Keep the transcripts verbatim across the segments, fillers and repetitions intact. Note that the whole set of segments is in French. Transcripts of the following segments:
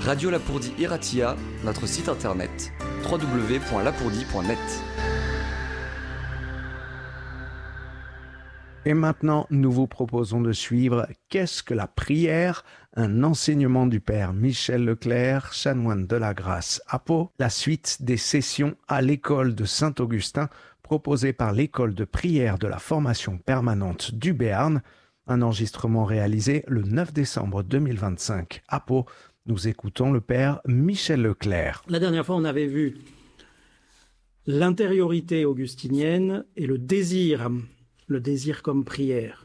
Radio Lapourdie Iratia, notre site internet w w w point lapourdie point net. Et maintenant, nous vous proposons de suivre Qu'est-ce que la prière? Un enseignement du père Michel Leclerc, chanoine de la Grâce à Pau, la suite des sessions à l'école de Saint-Augustin proposées par l'école de prière de la formation permanente du Béarn, un enregistrement réalisé le neuf décembre deux mille vingt-cinq à Pau. Nous écoutons le père Michel Leclerc. La dernière fois, on avait vu l'intériorité augustinienne et le désir, le désir comme prière.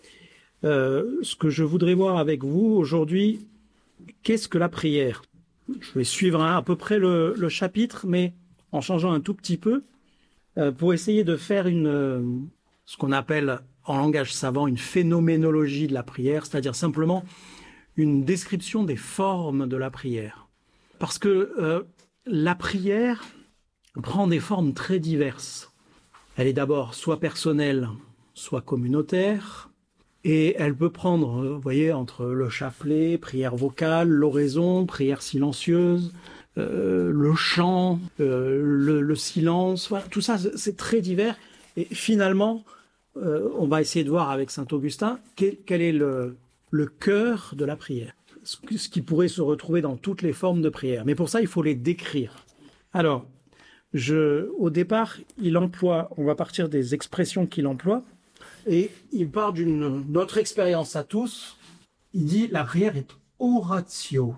Euh, ce que je voudrais voir avec vous aujourd'hui, qu'est-ce que la prière? Je vais suivre hein, à peu près le, le chapitre, mais en changeant un tout petit peu, euh, pour essayer de faire une, euh, ce qu'on appelle en langage savant une phénoménologie de la prière, c'est-à-dire simplement une description des formes de la prière. Parce que euh, la prière prend des formes très diverses. Elle est d'abord soit personnelle, soit communautaire, et elle peut prendre, vous voyez, entre le chapelet, prière vocale, l'oraison, prière silencieuse, euh, le chant, euh, le, le silence, voilà, tout ça c'est très divers. Et finalement, euh, on va essayer de voir avec saint Augustin quel, quel est le, le cœur de la prière, ce, ce qui pourrait se retrouver dans toutes les formes de prière. Mais pour ça, il faut les décrire. Alors, je, au départ, il emploie, on va partir des expressions qu'il emploie, et il part d'une notre expérience à tous. Il dit la prière est oratio.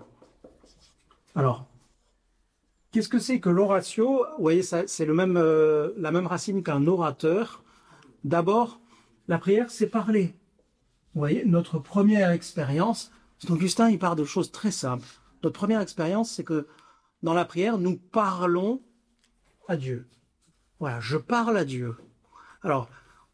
Alors, qu'est-ce que c'est que l'oratio? Vous voyez, ça, c'est le même, euh, la même racine qu'un orateur. D'abord, la prière, c'est parler. Vous voyez, notre première expérience, Saint Augustin, il part de choses très simples. Notre première expérience, c'est que dans la prière, nous parlons à Dieu. Voilà, je parle à Dieu. Alors,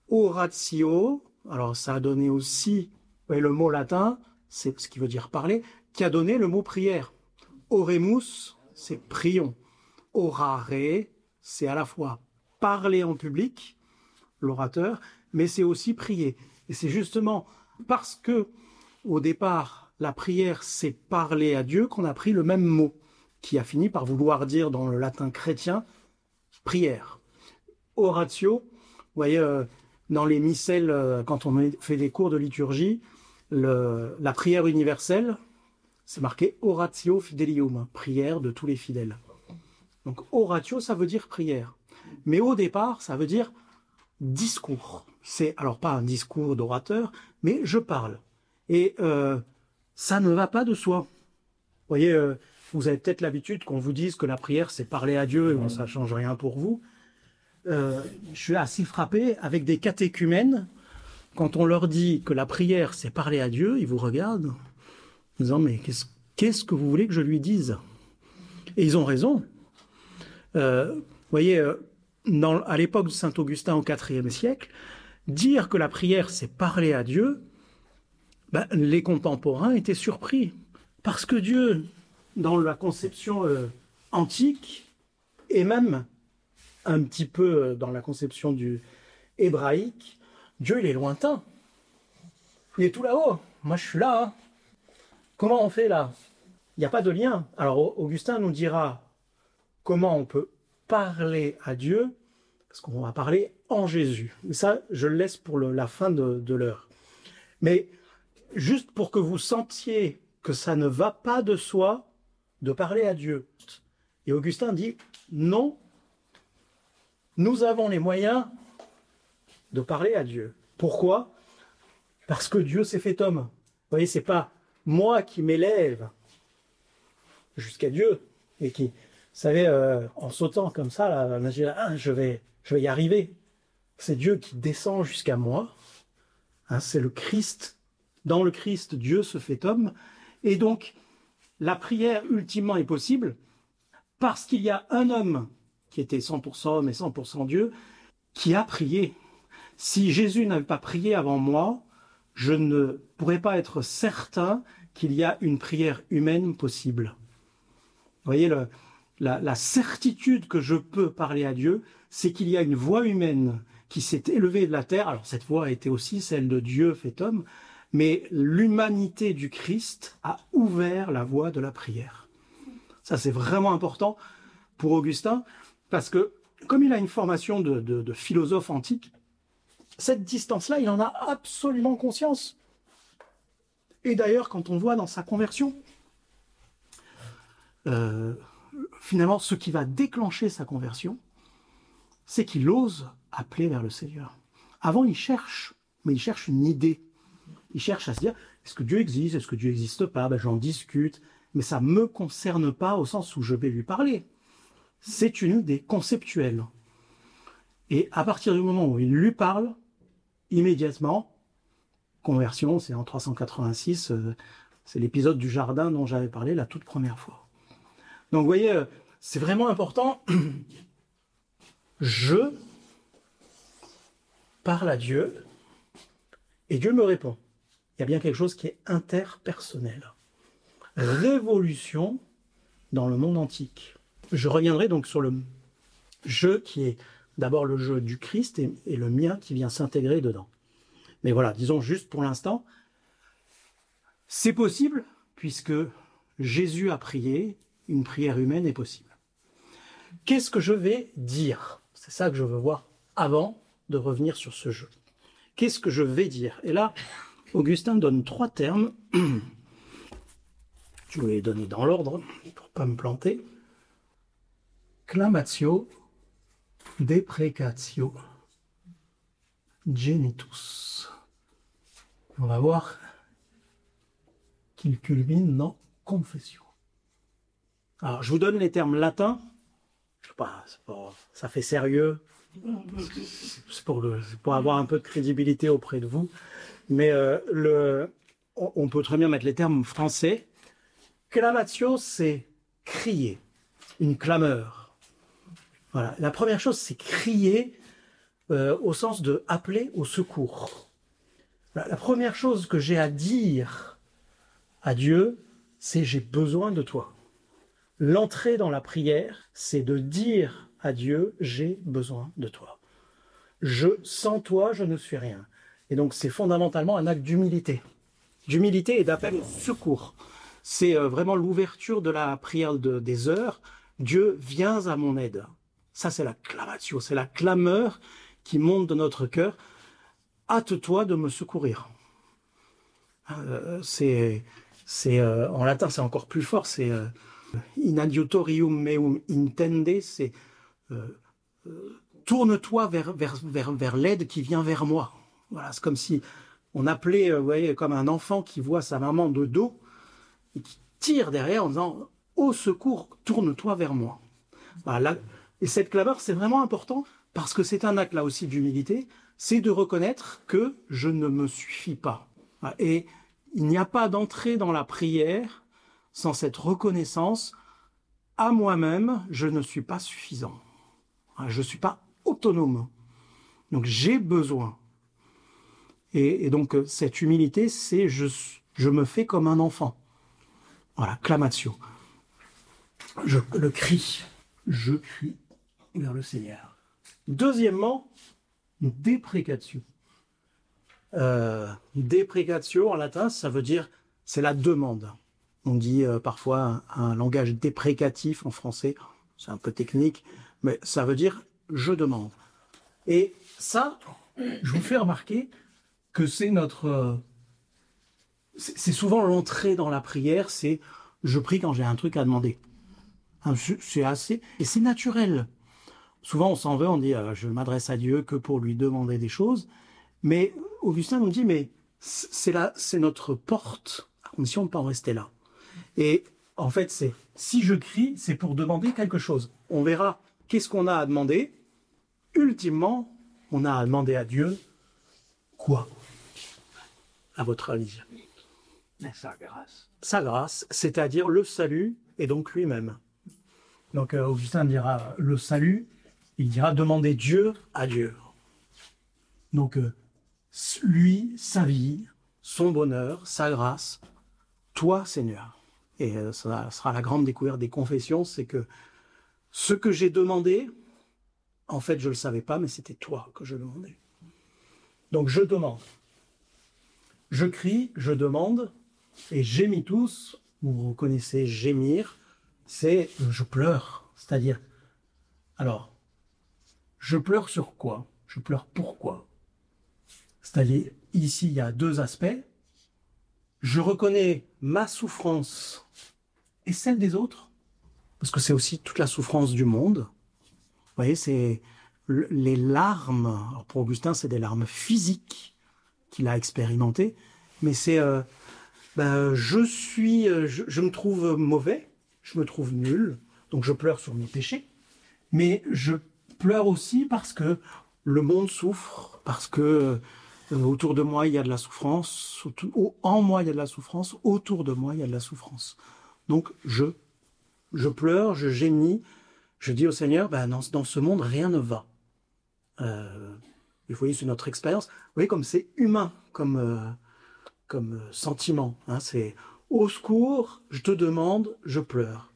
oratio, alors ça a donné aussi, vous voyez, le mot latin, c'est ce qui veut dire parler, qui a donné le mot prière. Oremus, c'est prions. Orare, c'est à la fois parler en public, l'orateur, mais c'est aussi prier. Et c'est justement parce que, au départ, la prière, c'est parler à Dieu qu'on a pris le même mot, qui a fini par vouloir dire dans le latin chrétien, prière. Oratio, vous voyez, euh, dans les missels, euh, quand on fait des cours de liturgie, le, la prière universelle, c'est marqué oratio fidelium, prière de tous les fidèles. Donc oratio, ça veut dire prière. Mais au départ, ça veut dire discours. C'est alors pas un discours d'orateur, mais je parle. Et euh, ça ne va pas de soi. Vous voyez, euh, vous avez peut-être l'habitude qu'on vous dise que la prière, c'est parler à Dieu, et bon, ça ne change rien pour vous. Euh, je suis assez frappé avec des catéchumènes, quand on leur dit que la prière, c'est parler à Dieu, ils vous regardent en disant, mais qu'est-ce, qu'est-ce que vous voulez que je lui dise? Et ils ont raison. Euh, vous voyez, euh, dans, à l'époque de saint Augustin au quatrième siècle, dire que la prière, c'est parler à Dieu, ben, les contemporains étaient surpris. Parce que Dieu, dans la conception euh, antique, et même un petit peu dans la conception du hébraïque, Dieu, il est lointain. Il est tout là-haut. Moi, je suis là. Hein. Comment on fait là? Il n'y a pas de lien. Alors, Augustin nous dira comment on peut parler à Dieu, parce qu'on va parler en Jésus. Mais ça, je le laisse pour le, la fin de, de l'heure. Mais juste pour que vous sentiez que ça ne va pas de soi de parler à Dieu. Et Augustin dit, non, nous avons les moyens de parler à Dieu. Pourquoi? Parce que Dieu s'est fait homme. Vous voyez, c'est pas moi qui m'élève jusqu'à Dieu et qui, vous savez, euh, en sautant comme ça, là, ah, je vais, je vais y arriver. C'est Dieu qui descend jusqu'à moi. Hein, c'est le Christ. Dans le Christ, Dieu se fait homme. Et donc, la prière, ultimement, est possible parce qu'il y a un homme qui était cent pour cent homme et cent pour cent Dieu, qui a prié. Si Jésus n'avait pas prié avant moi, je ne pourrais pas être certain qu'il y a une prière humaine possible. Vous voyez, le, la, la certitude que je peux parler à Dieu, c'est qu'il y a une voix humaine qui s'est élevée de la terre. Alors cette voix était aussi celle de Dieu fait homme, mais l'humanité du Christ a ouvert la voie de la prière. Ça, c'est vraiment important pour Augustin, parce que comme il a une formation de, de, de philosophe antique, cette distance-là, il en a absolument conscience. Et d'ailleurs, quand on voit dans sa conversion, euh, finalement, ce qui va déclencher sa conversion, c'est qu'il ose appeler vers le Seigneur. Avant, il cherche, mais il cherche une idée. Il cherche à se dire, est-ce que Dieu existe? Est-ce que Dieu n'existe pas? Ben, j'en discute, mais ça ne me concerne pas au sens où je vais lui parler. C'est une idée conceptuelle. Et à partir du moment où il lui parle, immédiatement, conversion, c'est en trois cent quatre-vingt-six, euh, c'est l'épisode du jardin dont j'avais parlé la toute première fois. Donc vous voyez, euh, c'est vraiment important. Je parle à Dieu et Dieu me répond. Il y a bien quelque chose qui est interpersonnel. Révolution dans le monde antique. Je reviendrai donc sur le jeu qui est d'abord le jeu du Christ et, et le mien qui vient s'intégrer dedans. Mais voilà, disons juste pour l'instant, c'est possible puisque Jésus a prié, une prière humaine est possible. Qu'est-ce que je vais dire? C'est ça que je veux voir avant de revenir sur ce jeu. Qu'est-ce que je vais dire? Et là, Augustin donne trois termes. Je vais les donner dans l'ordre pour ne pas me planter. Clamatio, deprecatio, genitus. On va voir qu'il culmine dans confession. Alors, je vous donne les termes latins. Je sais pas, c'est pas ça fait sérieux. C'est pour, le, c'est pour avoir un peu de crédibilité auprès de vous. Mais euh, le, on peut très bien mettre les termes français. Clamatio, c'est crier, une clameur. Voilà. La première chose, c'est crier euh, au sens de appeler au secours. La, la première chose que j'ai à dire à Dieu, c'est j'ai besoin de toi. L'entrée dans la prière, c'est de dire à Dieu, j'ai besoin de toi. Je, sans toi, je ne suis rien. Et donc, c'est fondamentalement un acte d'humilité. D'humilité et d'appel au secours. C'est euh, vraiment l'ouverture de la prière de, des heures. Dieu, viens à mon aide. Ça, c'est la clamatio, c'est la clameur qui monte de notre cœur. Hâte-toi de me secourir. Euh, c'est, c'est, euh, en latin, c'est encore plus fort. C'est euh, in adiutorium meum intende. C'est euh, euh, tourne-toi vers, vers, vers, vers l'aide qui vient vers moi. Voilà, c'est comme si on appelait, vous voyez, comme un enfant qui voit sa maman de dos et qui tire derrière en disant « Au secours, tourne-toi vers moi ». Voilà. Et cette clameur, c'est vraiment important parce que c'est un acte là aussi d'humilité, c'est de reconnaître que je ne me suffis pas. Et il n'y a pas d'entrée dans la prière sans cette reconnaissance « À moi-même, je ne suis pas suffisant. Je ne suis pas autonome. Donc j'ai besoin. » Et, et donc, cette humilité, c'est je, je me fais comme un enfant. Voilà, clamatio. Je le crie. Je crie vers le Seigneur. Deuxièmement, deprecatio. Euh, deprecatio, en latin, ça veut dire, c'est la demande. On dit euh, parfois un, un langage déprécatif en français. C'est un peu technique, mais ça veut dire je demande. Et ça, je vous fais remarquer que c'est notre... Euh, c'est souvent l'entrée dans la prière, c'est je prie quand j'ai un truc à demander. C'est assez... Et c'est naturel. Souvent, on s'en veut, on dit euh, je m'adresse à Dieu que pour lui demander des choses. Mais Augustin nous dit, mais c'est là, c'est notre porte, à condition de ne pas en rester là. Et en fait, c'est si je crie, c'est pour demander quelque chose. On verra qu'est-ce qu'on a à demander. Ultimement, on a à demander à Dieu quoi? À votre avis? Sa grâce. Sa grâce, c'est-à-dire le salut et donc lui-même. Donc euh, Augustin dira le salut, il dira demander Dieu à Dieu. Donc euh, lui, sa vie, son bonheur, sa grâce, toi Seigneur. Et euh, ça sera la grande découverte des confessions, c'est que ce que j'ai demandé, en fait je ne le savais pas, mais c'était toi que je demandais. Donc je demande. Je crie, je demande, et gémis tous, vous reconnaissez gémir, c'est euh, je pleure. C'est-à-dire, alors, je pleure sur quoi? Je pleure pourquoi? C'est-à-dire, ici, il y a deux aspects. Je reconnais ma souffrance et celle des autres, parce que c'est aussi toute la souffrance du monde. Vous voyez, c'est les larmes. Alors pour Augustin, c'est des larmes physiques qu'il a expérimentées, mais c'est, euh, ben, je suis, je, je me trouve mauvais, je me trouve nul, donc je pleure sur mes péchés, mais je pleure aussi parce que le monde souffre, parce que euh, autour de moi il y a de la souffrance, autour, en moi il y a de la souffrance, autour de moi il y a de la souffrance. Donc je, je pleure, je gémis, je dis au Seigneur, ben, dans, dans ce monde rien ne va. Euh, vous voyez, c'est notre expérience. Vous voyez comme c'est humain, comme, euh, comme euh, sentiment. Hein, c'est au secours, je te demande, je pleure.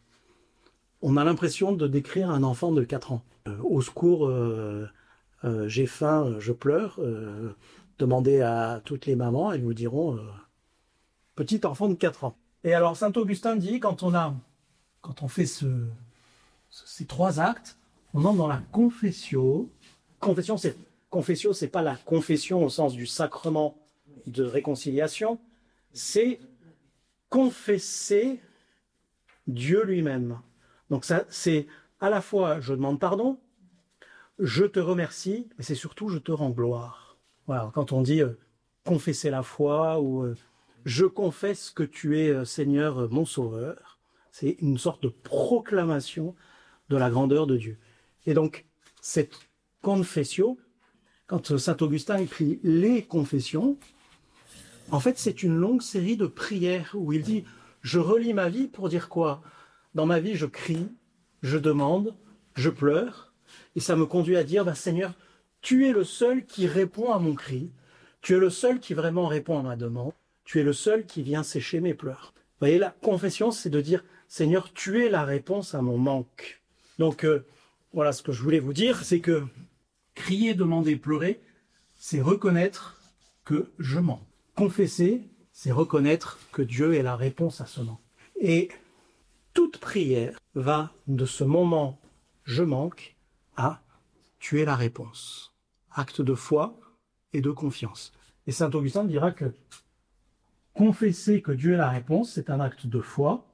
On a l'impression de décrire un enfant de quatre ans. Euh, au secours, euh, euh, j'ai faim, je pleure. Euh, demandez à toutes les mamans, elles vous diront euh, petit enfant de quatre ans. Et alors saint Augustin dit, quand on a, quand on fait ce, ce, ces trois actes, on entre dans la confessio. Confession, c'est confessio, c'est pas la confession au sens du sacrement de réconciliation, c'est confesser Dieu lui-même. Donc ça, c'est à la fois je demande pardon, je te remercie, mais c'est surtout je te rends gloire. Voilà, quand on dit euh, confesser la foi ou euh, je confesse que tu es euh, Seigneur euh, mon Sauveur, c'est une sorte de proclamation de la grandeur de Dieu. Et donc cette confessio, quand saint Augustin écrit les confessions, en fait c'est une longue série de prières où il dit je relis ma vie pour dire quoi? Dans ma vie je crie, je demande, je pleure, et ça me conduit à dire bah, Seigneur, tu es le seul qui répond à mon cri, tu es le seul qui vraiment répond à ma demande, tu es le seul qui vient sécher mes pleurs. Vous voyez, la confession c'est de dire Seigneur, tu es la réponse à mon manque. Donc euh, voilà, ce que je voulais vous dire, c'est que crier, demander, pleurer, c'est reconnaître que je manque. Confesser, c'est reconnaître que Dieu est la réponse à ce manque. Et toute prière va de ce moment « je manque » à « tu es la réponse ». Acte de foi et de confiance. Et saint Augustin dira que confesser que Dieu est la réponse, c'est un acte de foi,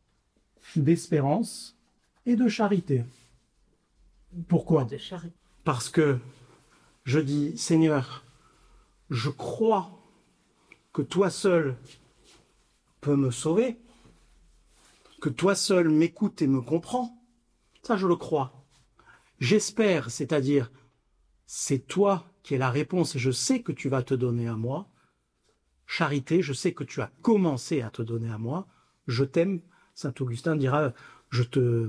d'espérance et de charité. Pourquoi? De charité. Parce que je dis, Seigneur, je crois que toi seul peux me sauver, que toi seul m'écoutes et me comprends. Ça, je le crois. J'espère, c'est-à-dire, c'est toi qui es la réponse et je sais que tu vas te donner à moi. Charité, je sais que tu as commencé à te donner à moi. Je t'aime. Saint Augustin dira, je te,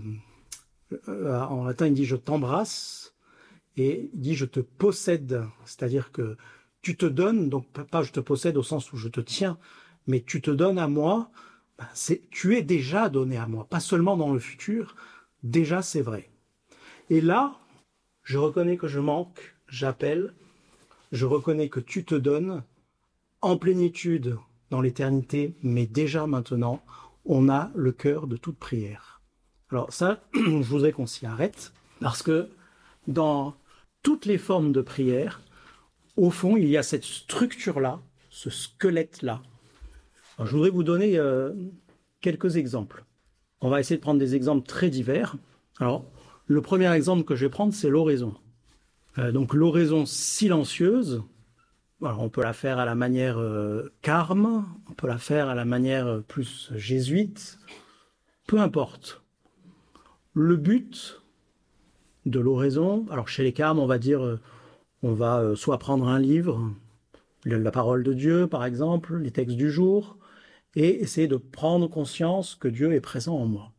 en latin, il dit, je t'embrasse. Et il dit, je te possède, c'est-à-dire que tu te donnes, donc pas je te possède au sens où je te tiens, mais tu te donnes à moi, ben c'est, tu es déjà donné à moi, pas seulement dans le futur, déjà c'est vrai. Et là, je reconnais que je manque, j'appelle, je reconnais que tu te donnes en plénitude dans l'éternité, mais déjà maintenant, on a le cœur de toute prière. Alors ça, je voudrais qu'on s'y arrête, parce que dans toutes les formes de prière, au fond, il y a cette structure-là, ce squelette-là. Alors, je voudrais vous donner euh, quelques exemples. On va essayer de prendre des exemples très divers. Alors, le premier exemple que je vais prendre, c'est l'oraison. Euh, donc, l'oraison silencieuse, alors, on peut la faire à la manière euh, carme, on peut la faire à la manière euh, plus jésuite, peu importe. Le but de l'oraison, alors chez les carmes, on va dire, euh, on va euh, soit prendre un livre, la parole de Dieu par exemple, les textes du jour, et essayer de prendre conscience que Dieu est présent en moi.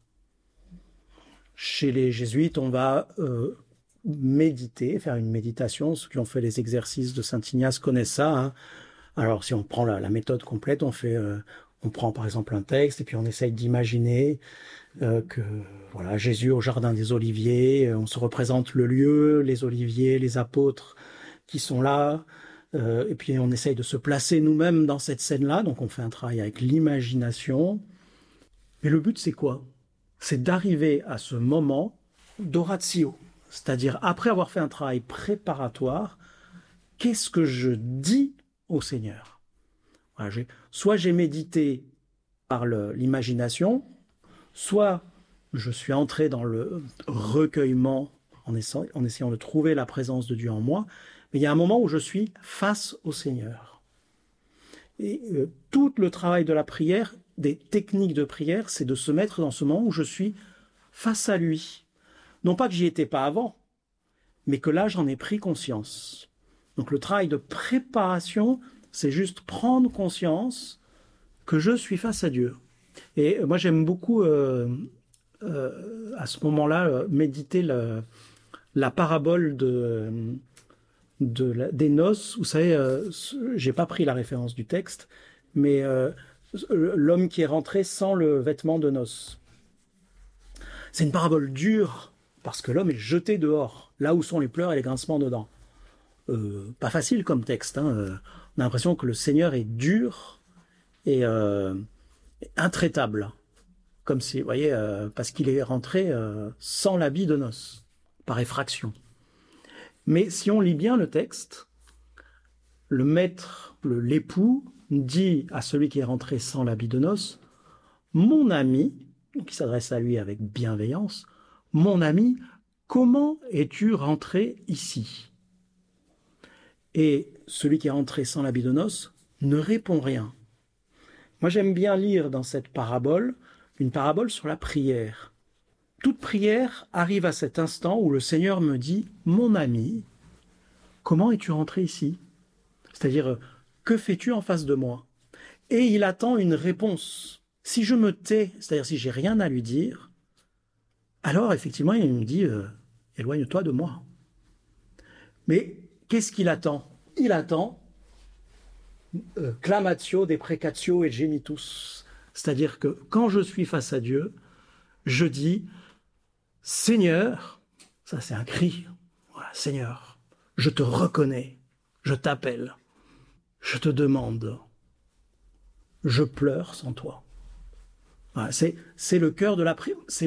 Chez les jésuites, on va euh, méditer, faire une méditation. Ceux qui ont fait les exercices de saint Ignace connaissent ça. Hein. Alors si on prend la, la méthode complète, on fait, euh, on prend par exemple un texte et puis on essaye d'imaginer euh, que voilà Jésus au jardin des Oliviers, on se représente le lieu, les oliviers, les apôtres qui sont là, euh, et puis on essaye de se placer nous-mêmes dans cette scène-là. Donc on fait un travail avec l'imagination. Mais le but c'est quoi? c'est d'arriver à ce moment d'oratio, c'est-à-dire après avoir fait un travail préparatoire, qu'est-ce que je dis au Seigneur? Voilà, j'ai, soit j'ai médité par le, l'imagination, soit je suis entré dans le recueillement en essayant, en essayant de trouver la présence de Dieu en moi, mais il y a un moment où je suis face au Seigneur. Et euh, tout le travail de la prière, des techniques de prière, c'est de se mettre dans ce moment où je suis face à lui. Non pas que j'y étais pas avant, mais que là j'en ai pris conscience. Donc le travail de préparation, c'est juste prendre conscience que je suis face à Dieu. Et moi j'aime beaucoup euh, euh, à ce moment-là euh, méditer le, la parabole de, de la, des noces. Vous savez, euh, j'ai pas pris la référence du texte, mais euh, l'homme qui est rentré sans le vêtement de noces. C'est une parabole dure parce que l'homme est jeté dehors, là où sont les pleurs et les grincements de dents. Euh, pas facile comme texte. Hein. Euh, on a l'impression que le Seigneur est dur et euh, intraitable, comme si, vous voyez, euh, parce qu'il est rentré euh, sans l'habit de noces, par effraction. Mais si on lit bien le texte, le maître, le, l'époux, dit à celui qui est rentré sans l'habit de noces, « Mon ami », qui s'adresse à lui avec bienveillance, « Mon ami, comment es-tu rentré ici ?» Et celui qui est rentré sans l'habit de noces ne répond rien. Moi, j'aime bien lire dans cette parabole une parabole sur la prière. Toute prière arrive à cet instant où le Seigneur me dit « Mon ami, comment es-tu rentré ici ?» C'est-à-dire, que fais-tu en face de moi? Et il attend une réponse. Si je me tais, c'est-à-dire si j'ai rien à lui dire, alors effectivement, il me dit euh, « Éloigne-toi de moi ». Mais qu'est-ce qu'il attend? Il attend euh, clamatio, deprecatio et gemitus. C'est-à-dire que quand je suis face à Dieu, je dis « Seigneur », ça c'est un cri, voilà, « Seigneur, je te reconnais, je t'appelle, je te demande, je pleure sans toi. » Voilà, c'est, c'est le cœur de la prière. C'est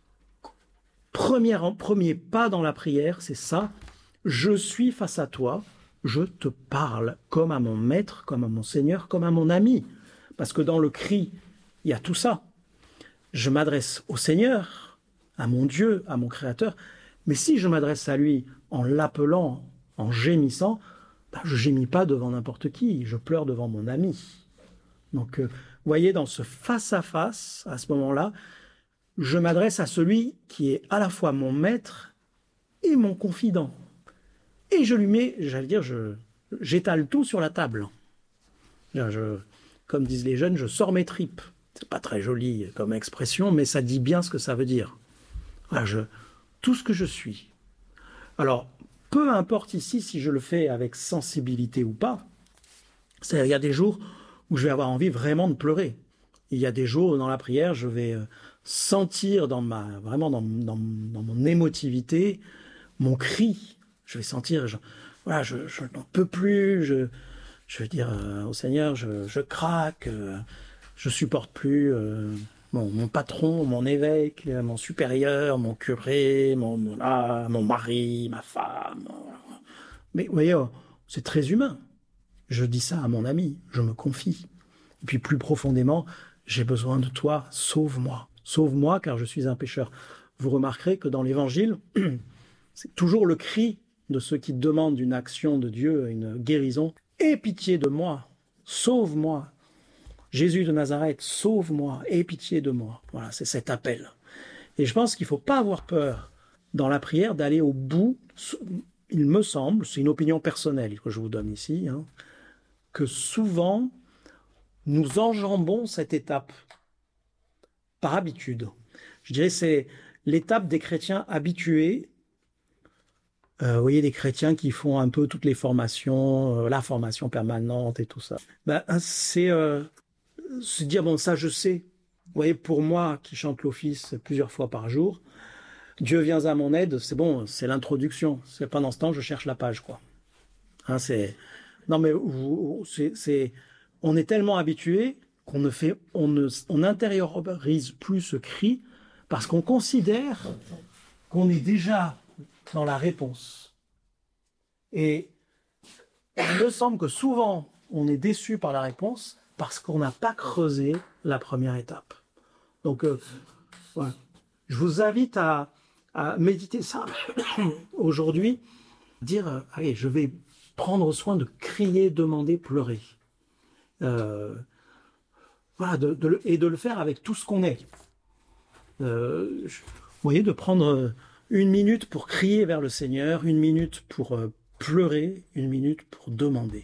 premier, premier pas dans la prière, c'est ça. Je suis face à toi, je te parle comme à mon maître, comme à mon Seigneur, comme à mon ami. Parce que dans le cri, il y a tout ça. Je m'adresse au Seigneur, à mon Dieu, à mon Créateur. Mais si je m'adresse à lui en l'appelant, en gémissant, ben je gémis pas devant n'importe qui, je pleure devant mon ami. Donc, euh, vous voyez, dans ce face-à-face, à ce moment-là, je m'adresse à celui qui est à la fois mon maître et mon confident. Et je lui mets, j'allais dire, je, j'étale tout sur la table. Je, comme disent les jeunes, je sors mes tripes. C'est pas très joli comme expression, mais ça dit bien ce que ça veut dire. Voilà, je, tout ce que je suis. Alors, peu importe ici si je le fais avec sensibilité ou pas. C'est-à-dire, il y a des jours où je vais avoir envie vraiment de pleurer. Il y a des jours où dans la prière, je vais sentir dans ma, vraiment dans, dans, dans mon émotivité, mon cri. Je vais sentir, je, voilà, je, je n'en peux plus, je, je vais dire euh, au Seigneur, je, je craque, euh, je supporte plus euh, mon, mon patron, mon évêque, mon supérieur, mon curé, mon, mon, ah, mon mari, ma femme. Mais vous voyez, oh, c'est très humain. Je dis ça à mon ami, je me confie. Et puis plus profondément, j'ai besoin de toi, sauve-moi. Sauve-moi car je suis un pécheur. Vous remarquerez que dans l'Évangile, c'est toujours le cri de ceux qui demandent une action de Dieu, une guérison. Aie pitié de moi, sauve-moi. Jésus de Nazareth, sauve-moi, aie pitié de moi. Voilà, c'est cet appel. Et je pense qu'il ne faut pas avoir peur dans la prière d'aller au bout. Il me semble, c'est une opinion personnelle que je vous donne ici, hein, que souvent, nous enjambons cette étape par habitude. Je dirais que c'est l'étape des chrétiens habitués. Euh, vous voyez, des chrétiens qui font un peu toutes les formations, euh, la formation permanente et tout ça. Ben, c'est euh, se dire, bon, ça je sais. Vous voyez, pour moi, qui chante l'office plusieurs fois par jour, Dieu vient à mon aide, c'est bon, c'est l'introduction. C'est pendant ce temps, je cherche la page, quoi. Hein, c'est... Non, mais c'est, c'est... on est tellement habitué qu'on ne fait, on ne, on n'intériorise plus ce cri Parce qu'on considère qu'on est déjà dans la réponse. Et il me semble que souvent, on est déçu par la réponse parce qu'on n'a pas creusé la première étape. Donc, euh, ouais. Je vous invite à, à méditer ça aujourd'hui, dire, euh, allez, je vais prendre soin de crier, demander, pleurer. Euh, voilà, de, de, et de le faire avec tout ce qu'on est. Euh, je, vous voyez, de prendre une minute pour crier vers le Seigneur, une minute pour euh, pleurer, une minute pour demander.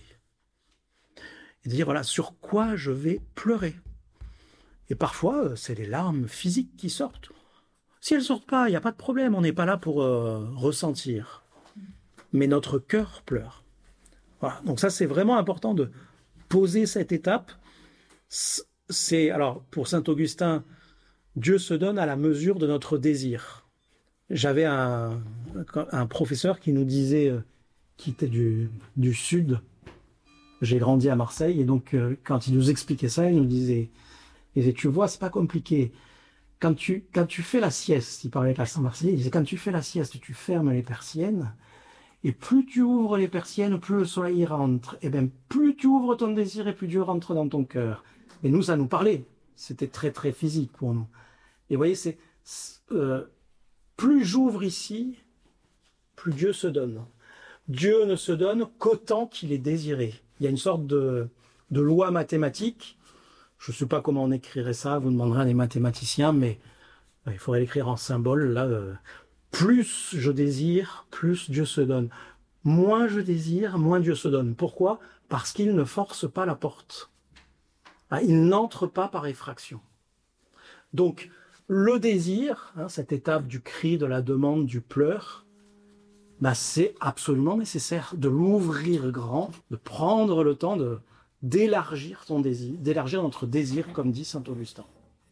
Et de dire, voilà, sur quoi je vais pleurer. Et parfois, c'est les larmes physiques qui sortent. Si elles ne sortent pas, il n'y a pas de problème, on n'est pas là pour euh, ressentir. Mais notre cœur pleure. Voilà, donc ça, c'est vraiment important de poser cette étape. C'est, alors, pour saint Augustin, Dieu se donne à la mesure de notre désir. J'avais un, un professeur qui nous disait, euh, qui était du, du Sud, j'ai grandi à Marseille, et donc euh, quand il nous expliquait ça, il nous disait, il disait tu vois, c'est pas compliqué. Quand tu, quand tu fais la sieste, il parlait avec l'accent marseillais, il disait quand tu fais la sieste, tu fermes les persiennes, et plus tu ouvres les persiennes, plus le soleil rentre. Et bien, plus tu ouvres ton désir, et plus Dieu rentre dans ton cœur. Et nous, ça nous parlait. C'était très, très physique pour nous. Et vous voyez, c'est euh, plus j'ouvre ici, plus Dieu se donne. Dieu ne se donne qu'autant qu'il est désiré. Il y a une sorte de, de loi mathématique. Je ne sais pas comment on écrirait ça, vous demanderez à des mathématiciens, mais euh, il faudrait l'écrire en symbole. Là, euh, plus je désire, plus Dieu se donne. Moins je désire, moins Dieu se donne. Pourquoi? Parce qu'il ne force pas la porte. Ah, il n'entre pas par effraction. Donc, le désir, hein, cette étape du cri, de la demande, du pleur, bah, c'est absolument nécessaire de l'ouvrir grand, de prendre le temps de d'élargir ton désir, d'élargir notre désir, comme dit saint Augustin.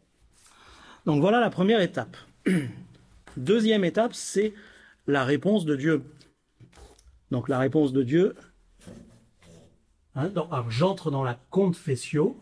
Donc voilà la première étape. Deuxième étape, c'est la réponse de Dieu. Donc la réponse de Dieu, hein, donc, alors, j'entre dans la confessio,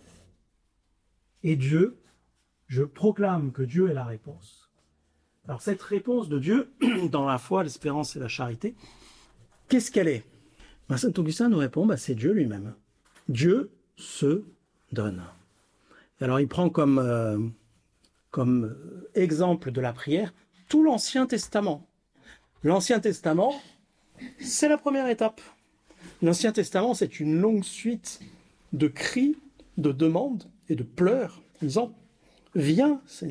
et Dieu, je proclame que Dieu est la réponse. Alors cette réponse de Dieu, dans la foi, l'espérance et la charité, qu'est-ce qu'elle est? Ben, saint Augustin nous répond, ben, c'est Dieu lui-même. Dieu se donne. Et alors il prend comme, euh, comme exemple de la prière tout l'Ancien Testament. L'Ancien Testament, c'est la première étape. L'Ancien Testament, c'est une longue suite de cris, de demandes et de pleurs, en disant « Viens, Seigneur ».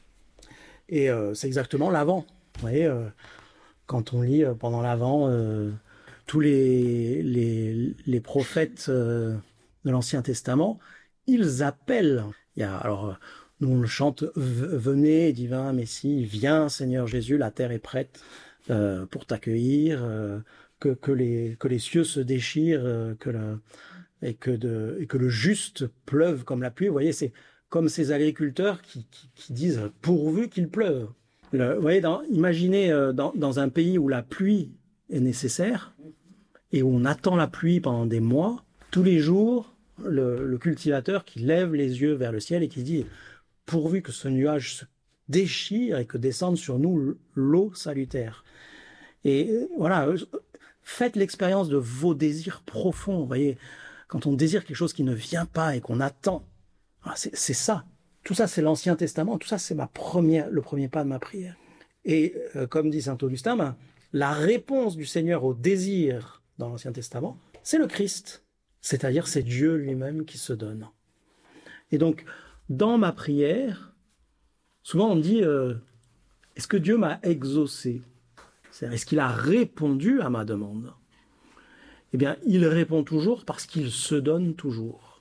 Et euh, c'est exactement l'Avent. Vous voyez, euh, quand on lit euh, pendant l'Avent euh, tous les, les, les prophètes euh, de l'Ancien Testament, ils appellent. Il y a, alors, nous on le chante « Venez, divin Messie, viens, Seigneur Jésus, la terre est prête euh, pour t'accueillir, euh, que, que, les, que les cieux se déchirent, euh, que la, et, que de, et que le juste pleuve comme la pluie. » Vous voyez, c'est comme ces agriculteurs qui, qui, qui disent « pourvu qu'il pleuve ». Vous voyez, dans, imaginez euh, dans, dans un pays où la pluie est nécessaire et où on attend la pluie pendant des mois, tous les jours, le, le cultivateur qui lève les yeux vers le ciel et qui dit « pourvu que ce nuage se déchire et que descende sur nous l'eau salutaire ». Et voilà, faites l'expérience de vos désirs profonds. Vous voyez, quand on désire quelque chose qui ne vient pas et qu'on attend, c'est, c'est ça. Tout ça, c'est l'Ancien Testament. Tout ça, c'est ma première, le premier pas de ma prière. Et euh, comme dit saint Augustin, ben, la réponse du Seigneur au désir dans l'Ancien Testament, c'est le Christ. C'est-à-dire, c'est Dieu lui-même qui se donne. Et donc, dans ma prière, souvent on me dit, euh, est-ce que Dieu m'a exaucé? C'est-à-dire, est-ce qu'il a répondu à ma demande? Eh bien, il répond toujours parce qu'il se donne toujours.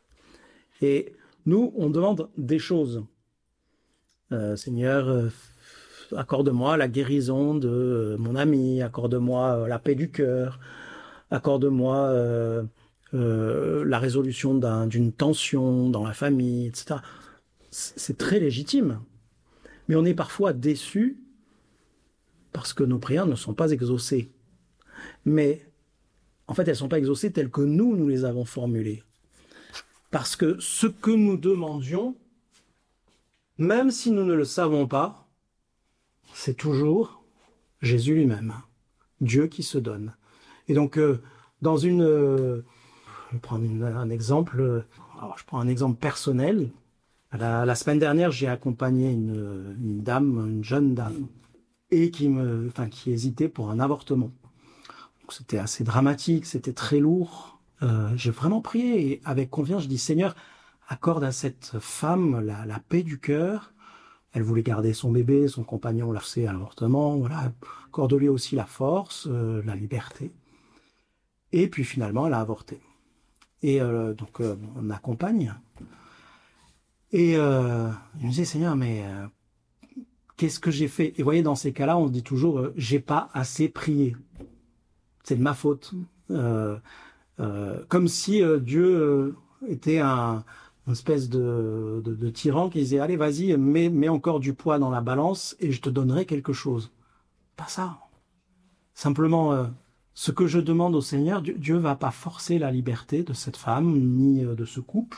Et nous, on demande des choses. Euh, Seigneur, euh, accorde-moi la guérison de euh, mon ami, accorde-moi euh, la paix du cœur, accorde-moi euh, euh, la résolution d'un, d'une tension dans la famille, et cetera. C'est très légitime. Mais on est parfois déçu parce que nos prières ne sont pas exaucées. Mais en fait, elles ne sont pas exaucées telles que nous, nous les avons formulées. Parce que ce que nous demandions même si nous ne le savons pas, c'est toujours Jésus lui-même, Dieu qui se donne. Et donc, euh, dans une... Euh, je vais prendre une, un exemple, euh, alors je prends un exemple personnel. La, la semaine dernière, j'ai accompagné une, une dame, une jeune dame, et qui me, enfin, qui hésitait pour un avortement. Donc, c'était assez dramatique, c'était très lourd. Euh, j'ai vraiment prié et avec confiance, je dis Seigneur, accorde à cette femme la, la paix du cœur. Elle voulait garder son bébé, son compagnon l'a forcé à l'avortement. Voilà, accorde-lui aussi la force, euh, la liberté. Et puis finalement, elle a avorté. Et euh, donc, euh, on accompagne. Et euh, je me disais, Seigneur, mais euh, qu'est-ce que j'ai fait? Et vous voyez, dans ces cas-là, on se dit toujours, euh, j'ai pas assez prié. C'est de ma faute. Euh, euh, comme si euh, Dieu euh, était un, une espèce de, de, de tyran qui disait, allez, vas-y, mets, mets encore du poids dans la balance et je te donnerai quelque chose. Pas ça. Simplement, euh, ce que je demande au Seigneur, Dieu, Dieu va pas forcer la liberté de cette femme, ni euh, de ce couple.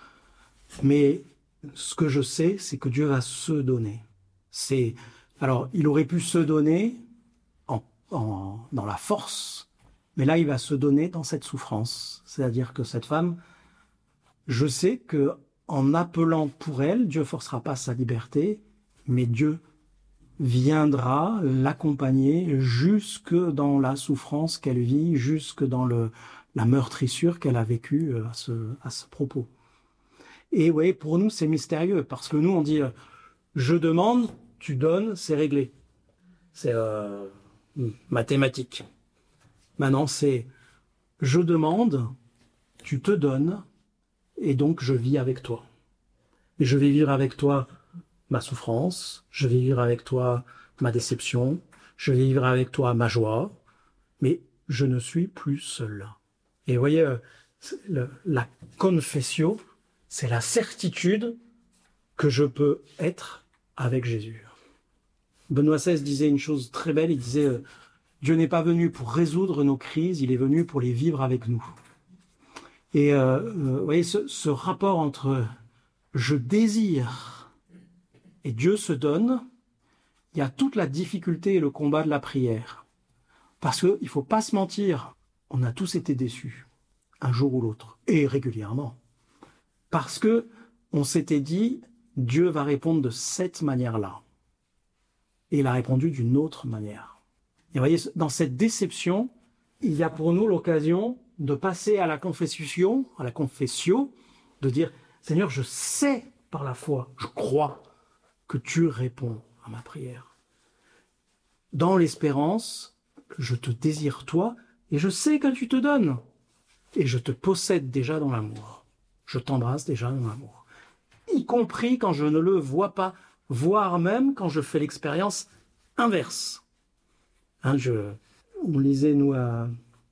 Mais ce que je sais, c'est que Dieu va se donner. C'est, alors, il aurait pu se donner en, en, dans la force, mais là, il va se donner dans cette souffrance. C'est-à-dire que cette femme, je sais que en appelant pour elle, Dieu forcera pas sa liberté, mais Dieu viendra l'accompagner jusque dans la souffrance qu'elle vit, jusque dans le, la meurtrissure qu'elle a vécue à ce, à ce propos. Et oui, pour nous, c'est mystérieux, parce que nous, on dit, euh, je demande, tu donnes, c'est réglé. C'est euh, mathématique. Maintenant, c'est, je demande, tu te donnes, et donc je vis avec toi. Et je vais vivre avec toi ma souffrance, je vais vivre avec toi ma déception, je vais vivre avec toi ma joie, mais je ne suis plus seul. Et vous voyez, euh, le, la confessio, c'est la certitude que je peux être avec Jésus. Benoît seize disait une chose très belle, il disait euh, « Dieu n'est pas venu pour résoudre nos crises, il est venu pour les vivre avec nous. » Et euh, euh, vous voyez, ce, ce rapport entre « je désire » et Dieu se donne, il y a toute la difficulté et le combat de la prière. Parce qu'il ne faut pas se mentir, on a tous été déçus, un jour ou l'autre, et régulièrement. Parce que on s'était dit, Dieu va répondre de cette manière-là. Et il a répondu d'une autre manière. Et vous voyez, dans cette déception, il y a pour nous l'occasion de passer à la confession, à la confessio, de dire, Seigneur, je sais par la foi, je crois que tu réponds à ma prière. Dans l'espérance, je te désire toi, et je sais que tu te donnes. Et je te possède déjà dans l'amour. Je t'embrasse déjà dans l'amour. Y compris quand je ne le vois pas, voire même quand je fais l'expérience inverse. Hein, je, on lisait, nous, à,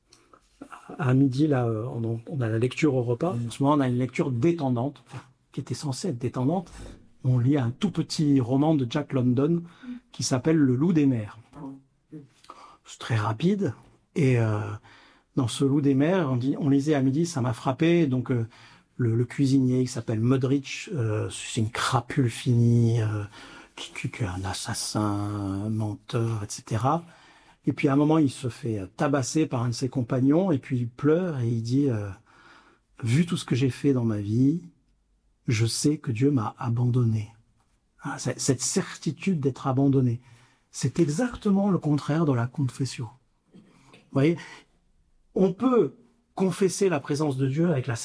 à midi, là, on, on a la lecture au repas. En ce moment, on a une lecture détendante, qui était censée être détendante. On lit un tout petit roman de Jack London qui s'appelle Le Loup des mers. C'est très rapide. Et euh, dans ce Loup des mers, on, dit, on lisait à midi, ça m'a frappé. Donc, euh, le, le cuisinier qui s'appelle Mudrich, euh, c'est une crapule finie, euh, qui, qui, qui est un assassin, un menteur, et cetera. Et puis à un moment, il se fait tabasser par un de ses compagnons, et puis il pleure et il dit euh, « Vu tout ce que j'ai fait dans ma vie, je sais que Dieu m'a abandonné. » Ah, cette certitude d'être abandonné, c'est exactement le contraire de la confession. Vous voyez, on peut confesser la présence de Dieu avec la